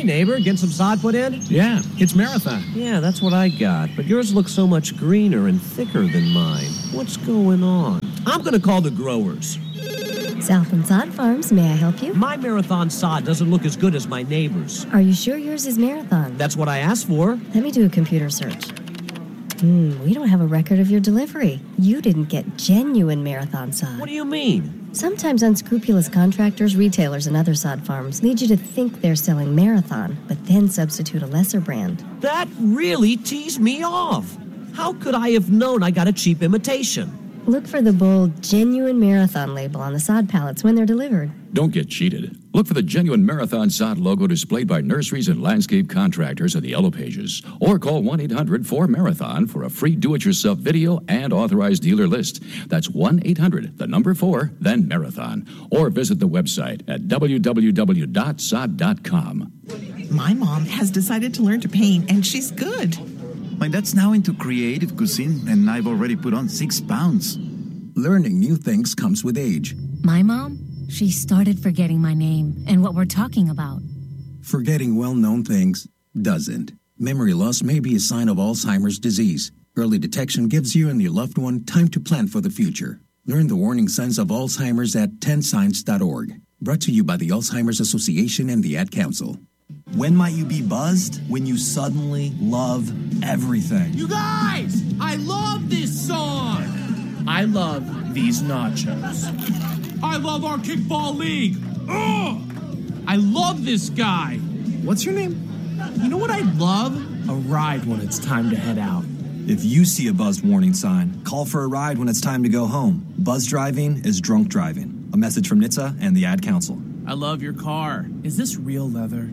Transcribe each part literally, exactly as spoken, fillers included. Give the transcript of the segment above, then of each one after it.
neighbor, get some sod put in? Yeah, it's Marathon. Yeah, that's what I got. But yours looks so much greener and thicker than mine. What's going on? I'm going to call the growers. Southland Sod Farms, may I help you? My Marathon sod doesn't look as good as my neighbor's. Are you sure yours is Marathon? That's what I asked for. Let me do a computer search. Hmm, we don't have a record of your delivery. You didn't get genuine Marathon sod. What do you mean? Sometimes unscrupulous contractors, retailers, and other sod farms lead you to think they're selling Marathon, but then substitute a lesser brand. That really teased me off. How could I have known I got a cheap imitation? Look for the bold, genuine Marathon label on the sod pallets when they're delivered. Don't get cheated. Look for the genuine Marathon sod logo displayed by nurseries and landscape contractors in the yellow pages. Or call one eight hundred four marathon for a free do-it-yourself video and authorized dealer list. That's one eight hundred, the number four, then Marathon. Or visit the website at w w w dot sod dot com. My mom has decided to learn to paint, and she's good. My dad's now into creative cuisine, and I've already put on six pounds. Learning new things comes with age. My mom? She started forgetting my name and what we're talking about. Forgetting well-known things doesn't. Memory loss may be a sign of Alzheimer's disease. Early detection gives you and your loved one time to plan for the future. Learn the warning signs of Alzheimer's at ten signs dot org. Brought to you by the Alzheimer's Association and the Ad Council. When might you be buzzed? When you suddenly love everything. You guys! I love this song! I love these nachos. I love our kickball league. Ugh! I love this guy. What's your name? You know what I love? A ride when it's time to head out. If you see a buzzed warning sign, call for a ride when it's time to go home. Buzz driving is drunk driving. A message from N H T S A and the Ad Council. I love your car. Is this real leather?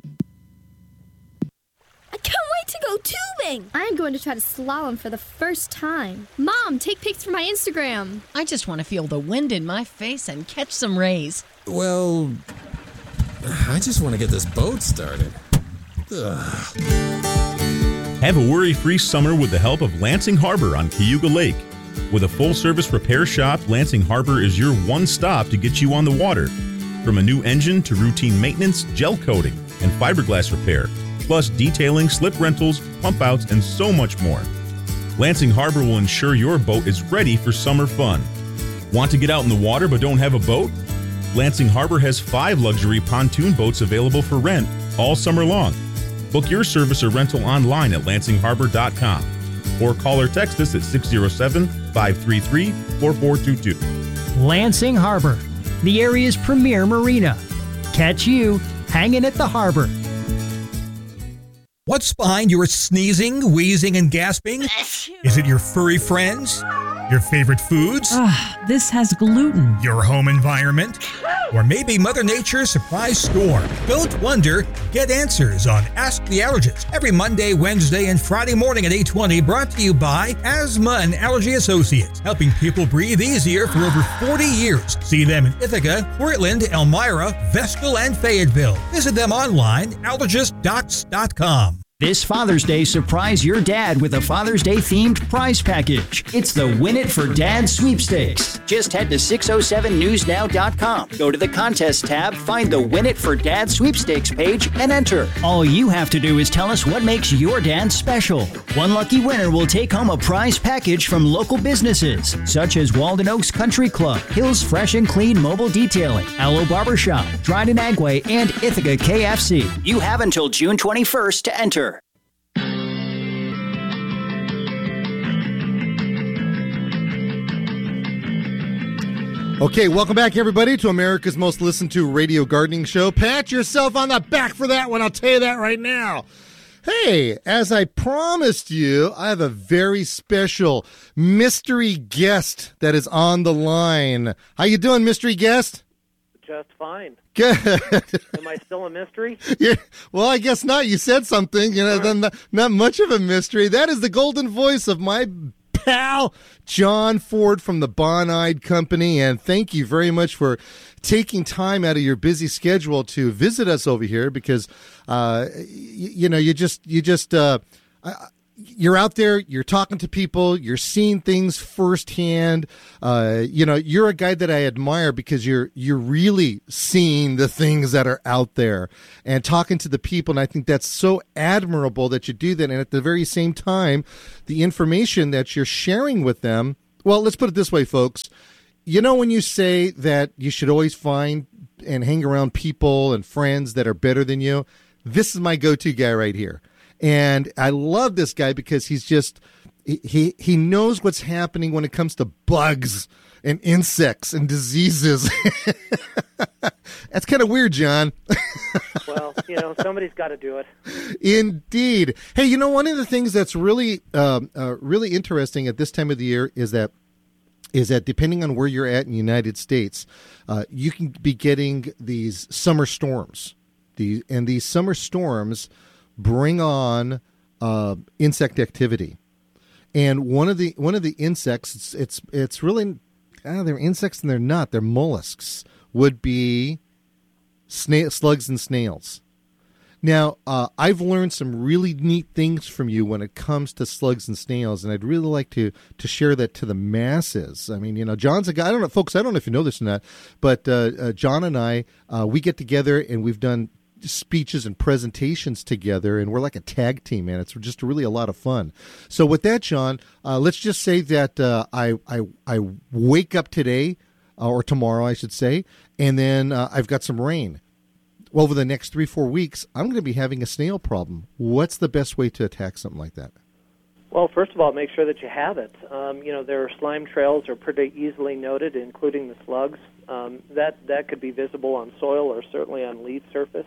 I can't wait to go tubing! I'm going to try to slalom for the first time. Mom, take pics for my Instagram. I just want to feel the wind in my face and catch some rays. Well, I just want to get this boat started. Ugh. Have a worry-free summer with the help of Lansing Harbor on Cayuga Lake. With a full-service repair shop, Lansing Harbor is your one stop to get you on the water. From a new engine to routine maintenance, gel coating, and fiberglass repair, plus detailing, slip rentals, pump outs, and so much more. Lansing Harbor will ensure your boat is ready for summer fun. Want to get out in the water but don't have a boat? Lansing Harbor has five luxury pontoon boats available for rent all summer long. Book your service or rental online at lansing harbor dot com or call or text us at six oh seven, five three three, four four two two. Lansing Harbor, the area's premier marina. Catch you hanging at the harbor. What's behind your sneezing, wheezing, and gasping? Is it your furry friends? Your favorite foods? Ah, this has gluten. Your home environment? Or maybe Mother Nature's surprise storm? Don't wonder. Get answers on Ask the Allergist every Monday, Wednesday, and Friday morning at eight twenty, brought to you by Asthma and Allergy Associates, helping people breathe easier for over forty years. See them in Ithaca, Portland, Elmira, Vestal, and Fayetteville. Visit them online, allergist docs dot com. This Father's Day, surprise your dad with a Father's Day themed prize package. It's the Win It for Dad sweepstakes. Just head to six oh seven news now dot com. Go to the contest tab, find the Win It for Dad sweepstakes page, and enter. All you have to do is tell us what makes your dad special. One lucky winner will take home a prize package from local businesses, such as Walden Oaks Country Club, Hills Fresh and Clean Mobile Detailing, Aloe Barbershop, Dryden Agway, and Ithaca K F C. You have until June twenty-first to enter. Okay, welcome back, everybody, to America's most listened to radio gardening show. Pat yourself on the back for that one. I'll tell you that right now. Hey, as I promised you, I have a very special mystery guest that is on the line. How you doing, mystery guest? Just fine. Good. Am I still a mystery? Yeah. Well, I guess not. You said something. You know, All right. then not, not much of a mystery. That is the golden voice of my pal, John Ford from the Bonide Company, and thank you very much for taking time out of your busy schedule to visit us over here because, uh, you, you know, you just, you just, uh, I, you're out there, you're talking to people, you're seeing things firsthand. Uh, you know, you're a guy that I admire because you're you're really seeing the things that are out there and talking to the people. And I think that's so admirable that you do that. And at the very same time, the information that you're sharing with them, well, let's put it this way, folks. You know, when you say that you should always find and hang around people and friends that are better than you, this is my go-to guy right here. And I love this guy because he's just, he he knows what's happening when it comes to bugs and insects and diseases. That's kind of weird, John. Well, you know, somebody's got to do it. Indeed. Hey, you know, one of the things that's really, um, uh, really interesting at this time of the year is that is that depending on where you're at in the United States, uh, you can be getting these summer storms. The, and these summer storms bring on uh, insect activity, and one of the one of the insects it's it's, it's really uh, they're insects and they're not they're mollusks would be snail slugs and snails. Now uh, I've learned some really neat things from you when it comes to slugs and snails, and I'd really like to to share that to the masses. I mean, you know, John's a guy. I don't know, folks. I don't know if you know this or not, but uh, uh, John and I uh, we get together and we've done speeches and presentations together, and we're like a tag team, man. It's just really a lot of fun. So with that, John, uh, let's just say that uh, I, I I wake up today, uh, or tomorrow, I should say, and then uh, I've got some rain. Well, over the next three, four weeks, I'm going to be having a snail problem. What's the best way to attack something like that? Well, first of all, make sure that you have it. Um, you know, their slime trails are pretty easily noted, including the slugs. Um, that, that could be visible on soil or certainly on leaf surface.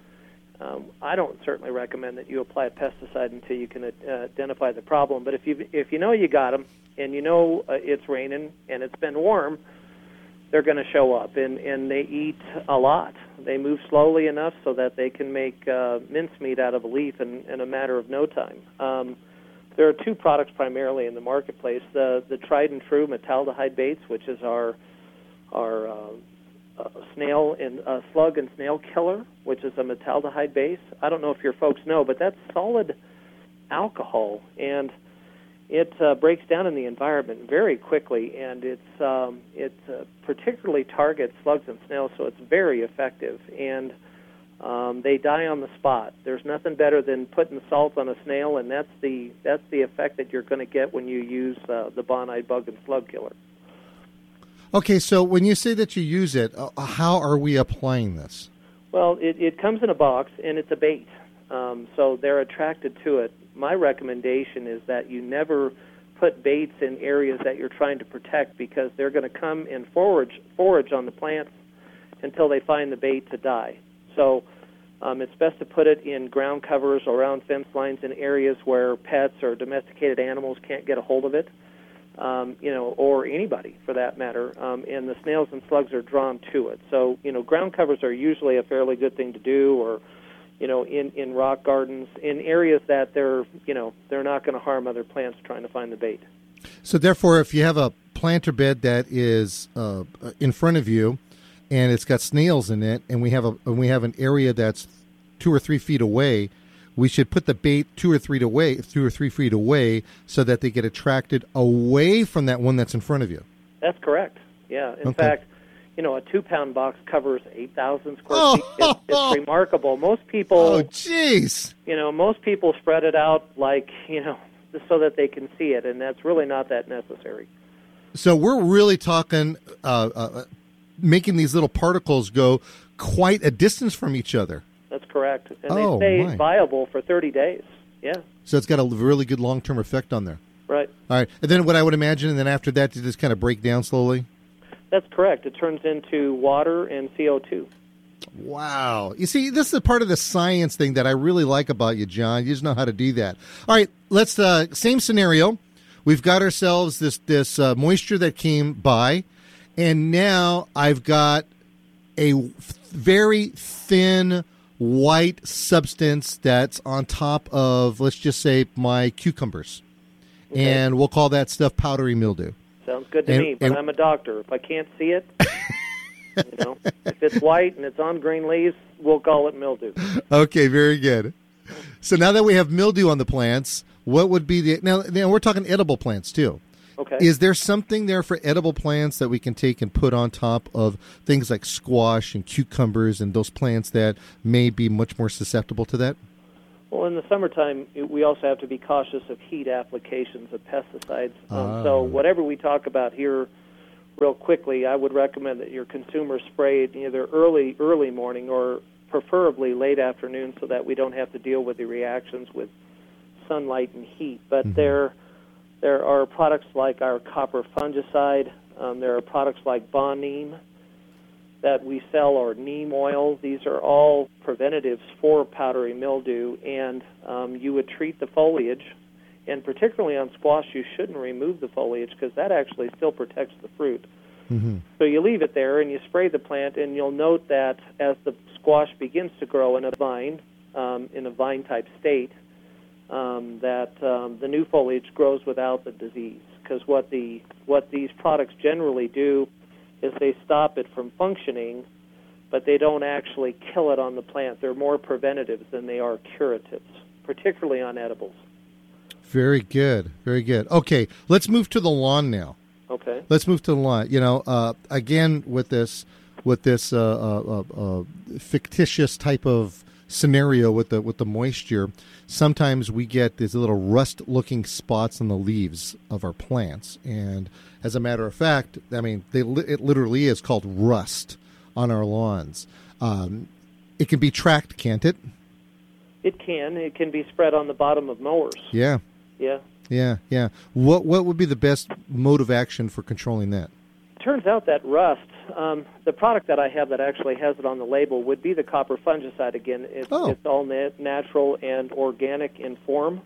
Um, I don't certainly recommend that you apply a pesticide until you can uh, identify the problem. But if you if you know you got them and you know uh, it's raining and it's been warm, they're going to show up. And, and they eat a lot. They move slowly enough so that they can make uh, mincemeat out of a leaf in, in a matter of no time. Um, there are two products primarily in the marketplace: the the tried and true metaldehyde baits, which is our our uh, Uh, snail and uh, slug and snail killer, which is a metaldehyde base. I don't know if your folks know, but that's solid alcohol, and it uh, breaks down in the environment very quickly, and it's um, it uh, particularly targets slugs and snails, so it's very effective, and um, they die on the spot. There's nothing better than putting salt on a snail, and that's the that's the effect that you're going to get when you use uh, the Bonide bug and slug killer. Okay, so when you say that you use it, uh, how are we applying this? Well, it, it comes in a box, and it's a bait, um, so they're attracted to it. My recommendation is that you never put baits in areas that you're trying to protect, because they're going to come and forage, forage on the plants until they find the bait to die. So um, it's best to put it in ground covers around fence lines in areas where pets or domesticated animals can't get a hold of it. Um, you know, or anybody for that matter, um, and the snails and slugs are drawn to it. So, you know, ground covers are usually a fairly good thing to do, or, you know, in, in rock gardens, in areas that they're, you know, they're not going to harm other plants trying to find the bait. So, therefore, if you have a planter bed that is uh, in front of you, and it's got snails in it, and we have a and we have an area that's two or three feet away, we should put the bait two or three away, two or three feet away, so that they get attracted away from that one that's in front of you. That's correct. Yeah. In okay. fact, you know, a two-pound box covers eight thousand square oh, feet. It's, it's remarkable. Most people. Oh, jeez. You know, most people spread it out like, you know, so that they can see it, and that's really not that necessary. So we're really talking uh, uh, making these little particles go quite a distance from each other. That's correct. And oh, they stay my. viable for thirty days. Yeah. So it's got a really good long-term effect on there. Right. All right. And then what I would imagine, and then after that, to just kind of break down slowly? That's correct. It turns into water and C O two. Wow. You see, this is a part of the science thing that I really like about you, John. You just know how to do that. All right. Let's, uh, same scenario. We've got ourselves this, this uh, moisture that came by, and now I've got a very thin white substance that's on top of, let's just say, my cucumbers. Okay. And we'll call that stuff powdery mildew. Sounds good to and, me, but and, I'm a doctor. If I can't see it, you know, if it's white and it's on green leaves, we'll call it mildew. Okay, very good. So now that we have mildew on the plants, what would be the now? Now we're talking edible plants too. Okay. Is there something there for edible plants that we can take and put on top of things like squash and cucumbers and those plants that may be much more susceptible to that? Well, in the summertime, we also have to be cautious of heat applications of pesticides. Um, Ah. So whatever we talk about here, real quickly, I would recommend that your consumer spray it either early, early morning or preferably late afternoon so that we don't have to deal with the reactions with sunlight and heat. But Mm-hmm. there, there are products like our copper fungicide. Um, there are products like Bonneem that we sell, or neem oil. These are all preventatives for powdery mildew, and um, you would treat the foliage. And particularly on squash, you shouldn't remove the foliage because that actually still protects the fruit. Mm-hmm. So you leave it there and you spray the plant, and you'll note that as the squash begins to grow in a vine, um, in a vine-type state, um, that um, the new foliage grows without the disease. Because what the what these products generally do is they stop it from functioning, but they don't actually kill it on the plant. They're more preventatives than they are curatives, particularly on edibles. Very good, very good. Okay, let's move to the lawn now. Okay. Let's move to the lawn. You know, uh, again with this with this uh, uh, uh, fictitious type of scenario with the with the moisture, sometimes we get these little rust-looking spots on the leaves of our plants, and as a matter of fact, I mean, they li- it literally is called rust on our lawns. Um, it can be tracked, can't it? It can. It can be spread on the bottom of mowers. Yeah. Yeah. Yeah, yeah. What what would be the best mode of action for controlling that? Turns out that rust, um, the product that I have that actually has it on the label would be the copper fungicide again. It's, Oh. it's all na- natural and organic in form.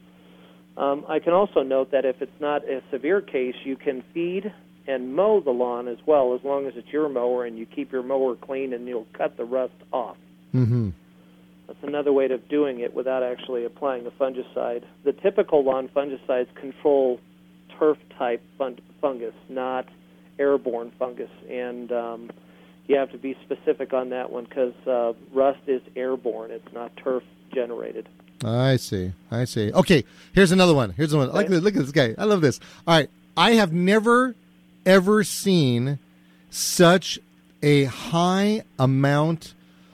Um, I can also note that if it's not a severe case, you can feed and mow the lawn as well, as long as it's your mower and you keep your mower clean and you'll cut the rust off. Mm-hmm. That's another way of doing it without actually applying a fungicide. The typical lawn fungicides control turf-type fun- fungus, not airborne fungus, and um, you have to be specific on that one because uh, rust is airborne. It's not turf-generated. I see. I see. Okay, here's another one. Here's one. Look at this, look at this guy. I love this. All right, I have never ever seen such a high amount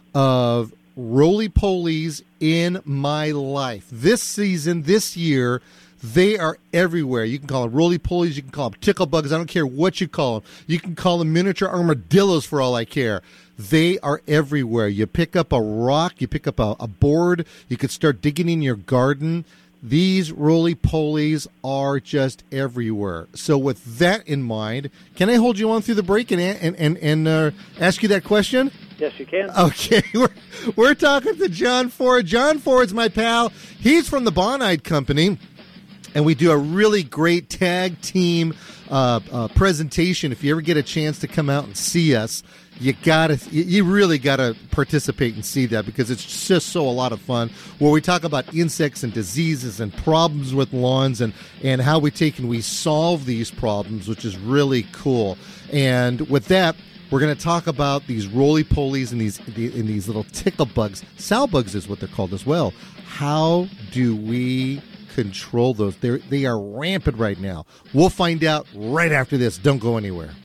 of roly-polies in my life. This season, this year, they are everywhere. You can call them roly-polies, you can call them tickle bugs, I don't care what you call them. You can call them miniature armadillos for all I care. They are everywhere. You pick up a rock, you pick up a, a board, you could start digging in your garden. These roly-polies are just everywhere. So with that in mind, can I hold you on through the break and and and, and uh, ask you that question? Yes, you can. Okay, we're, we're talking to John Ford. John Ford's my pal. He's from the Bonide Company, and we do a really great tag team uh, uh, presentation. If you ever get a chance to come out and see us, you gotta, you you really gotta participate and see that because it's just so a lot of fun. Where we talk about insects and diseases and problems with lawns and and how we take and we solve these problems, which is really cool. And with that, we're going to talk about these roly-polies and these and these little tickle bugs. Sow bugs is what they're called as well. How do we control those? They they are rampant right now. We'll find out right after this. Don't go anywhere.